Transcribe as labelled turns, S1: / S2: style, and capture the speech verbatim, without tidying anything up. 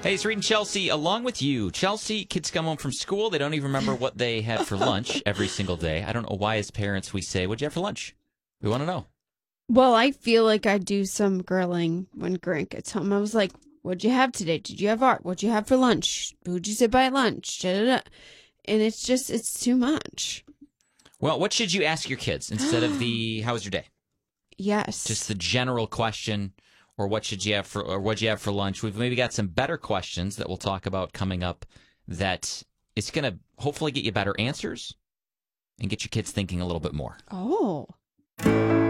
S1: Hey, it's Reed and Chelsea along with you. Chelsea, kids come home from school. They don't even remember what they had for lunch every single day. I don't know why as parents we say, what'd you have for lunch? We want to know.
S2: Well, I feel like I do some grilling when Grant gets home. I was like, what'd you have today? Did you have art? What'd you have for lunch? Who'd you sit by at lunch? Da-da-da. And it's just, it's too much.
S1: Well, what should you ask your kids instead of the, how was your day?
S2: Yes.
S1: Just the general question, or what should you have for, or what'd you have for lunch? We've maybe got some better questions that we'll talk about coming up that it's going to hopefully get you better answers and get your kids thinking a little bit more.
S2: Oh.